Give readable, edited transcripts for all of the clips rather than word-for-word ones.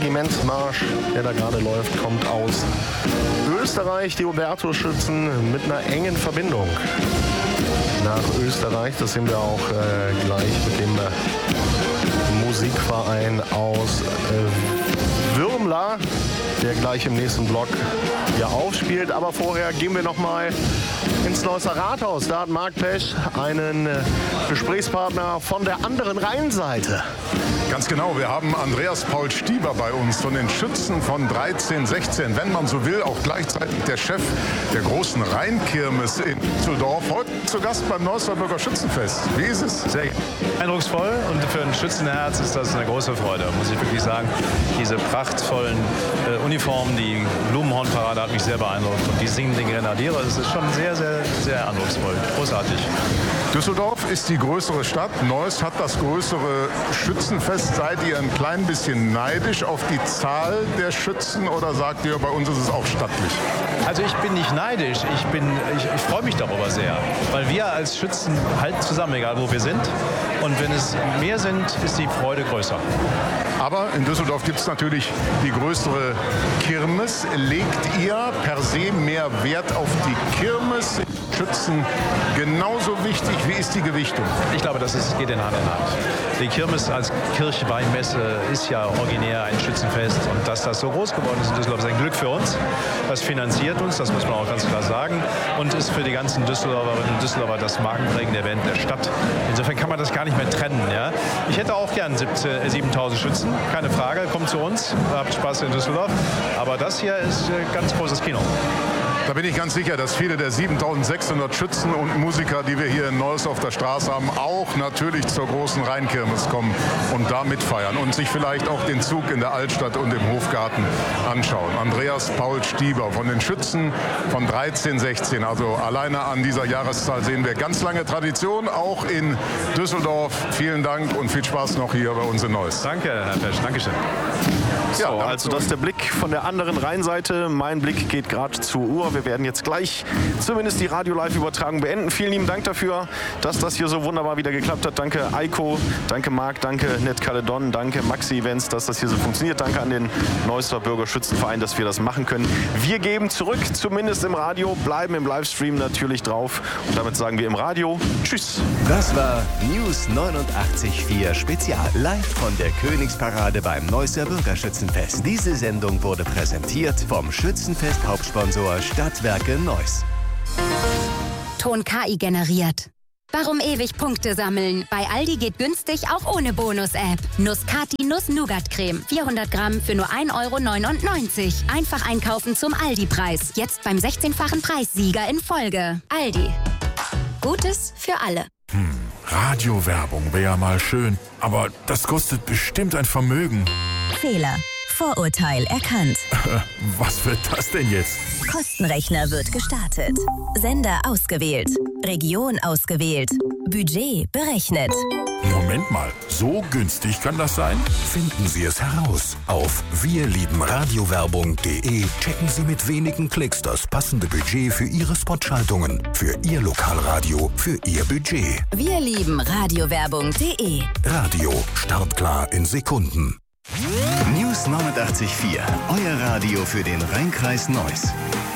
Regimentsmarsch, der da gerade läuft, kommt aus Österreich. Die Hubertusschützen mit einer engen Verbindung nach Österreich. Das sehen wir auch gleich mit dem Musikverein aus Würmla, der gleich im nächsten Block hier aufspielt. Aber vorher gehen wir noch mal ins Neusser Rathaus. Da hat Marc Pesch einen Gesprächspartner von der anderen Rheinseite. Ganz genau, wir haben Andreas Paul Stieber bei uns von den Schützen von 1316, wenn man so will, auch gleichzeitig der Chef der großen Rheinkirmes in Düsseldorf. Heute zu Gast beim Neusser Bürger Schützenfest. Wie ist es? Sehr eindrucksvoll und für ein Schützenherz ist das eine große Freude, muss ich wirklich sagen. Diese prachtvollen Uniformen, die Blumenhornparade hat mich sehr beeindruckt und die singenden Grenadiere, das ist schon sehr, sehr, sehr eindrucksvoll. Großartig. Düsseldorf ist die größere Stadt. Neuss hat das größere Schützenfest. Seid ihr ein klein bisschen neidisch auf die Zahl der Schützen oder sagt ihr, bei uns ist es auch stattlich? Also ich bin nicht neidisch, ich freue mich darüber sehr, weil wir als Schützen halten zusammen, egal wo wir sind. Und wenn es mehr sind, ist die Freude größer. Aber in Düsseldorf gibt es natürlich die größere Kirmes. Legt ihr per se mehr Wert auf die Kirmes? Schützen genauso wichtig? Wie ist die Gewichtung? Ich glaube, geht in Hand in Hand. Die Kirmes als Kirchweinmesse ist ja originär ein Schützenfest. Und dass das so groß geworden ist in Düsseldorf, ist ein Glück für uns. Das finanziert uns, das muss man auch ganz klar sagen. Und ist für die ganzen Düsseldorferinnen und Düsseldorfer das markenprägende Event der Stadt. Insofern kann man das gar nicht mehr trennen. Ja? Ich hätte auch gern 7.000 Schützen, keine Frage. Kommt zu uns, habt Spaß in Düsseldorf. Aber das hier ist ganz großes Kino. Da bin ich ganz sicher, dass viele der 7.600 Schützen und Musiker, die wir hier in Neuss auf der Straße haben, auch natürlich zur großen Rheinkirmes kommen und da mitfeiern und sich vielleicht auch den Zug in der Altstadt und im Hofgarten anschauen. Andreas Paul Stieber von den Schützen von 1316. Also alleine an dieser Jahreszahl sehen wir ganz lange Tradition, auch in Düsseldorf. Vielen Dank und viel Spaß noch hier bei uns in Neuss. Danke, Herr Pesch. Dankeschön. Ja, also das ist der Blick von der anderen Rheinseite. Mein Blick geht gerade zur Uhr. Wir werden jetzt gleich zumindest die Radio-Live-Übertragung beenden. Vielen lieben Dank dafür, dass das hier so wunderbar wieder geklappt hat. Danke Eiko, danke Marc, danke Net Caledon, danke Maxi Events, dass das hier so funktioniert. Danke an den Neusser Bürger Schützenverein, dass wir das machen können. Wir geben zurück, zumindest im Radio, bleiben im Livestream natürlich drauf. Und damit sagen wir im Radio Tschüss. Das war News 89.4 Spezial. Live von der Königsparade beim Neusser Bürgerschützenfest. Diese Sendung wurde präsentiert vom Schützenfest-Hauptsponsor Stadtwerke Neuss. Ton KI generiert. Warum ewig Punkte sammeln? Bei Aldi geht günstig auch ohne Bonus-App. Nuss-Kati Nuss-Nougat-Creme. 400 Gramm für nur 1,99 €. Einfach einkaufen zum Aldi-Preis. Jetzt beim 16-fachen Preissieger in Folge. Aldi. Gutes für alle. Radiowerbung wäre ja mal schön, aber das kostet bestimmt ein Vermögen. Fehler. Vorurteil erkannt. Was wird das denn jetzt? Kostenrechner wird gestartet. Sender ausgewählt. Region ausgewählt. Budget berechnet. Moment mal, so günstig kann das sein? Finden Sie es heraus. Auf wirliebenradiowerbung.de checken Sie mit wenigen Klicks das passende Budget für Ihre Spotschaltungen, für Ihr Lokalradio, für Ihr Budget. wirliebenradiowerbung.de. Radio startklar in Sekunden. News 89.4, euer Radio für den Rheinkreis Neuss.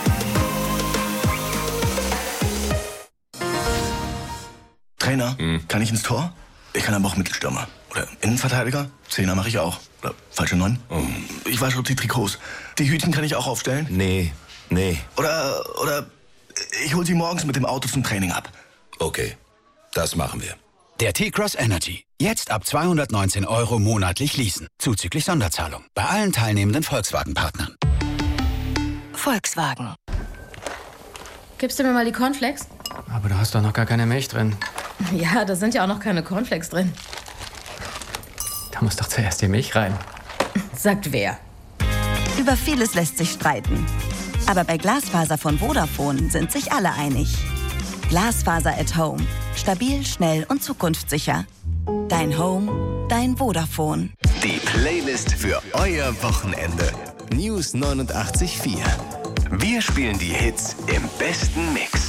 Trainer, kann ich ins Tor? Ich kann aber auch Mittelstürmer. Oder Innenverteidiger? Zehner mache ich auch. Oder falsche 9? Ich wasche auch die Trikots. Die Hütchen kann ich auch aufstellen? Nee. Oder ich hol sie morgens mit dem Auto zum Training ab. Okay, das machen wir. Der T-Cross Energy. Jetzt ab 219 € monatlich leasen. Zuzüglich Sonderzahlung. Bei allen teilnehmenden Volkswagen-Partnern. Volkswagen. Gibst du mir mal die Cornflakes? Aber du hast doch noch gar keine Milch drin. Ja, da sind ja auch noch keine Cornflakes drin. Da muss doch zuerst die Milch rein. Sagt wer? Über vieles lässt sich streiten. Aber bei Glasfaser von Vodafone sind sich alle einig. Glasfaser at Home. Stabil, schnell und zukunftssicher. Dein Home, dein Vodafone. Die Playlist für euer Wochenende. News 89.4. Wir spielen die Hits im besten Mix.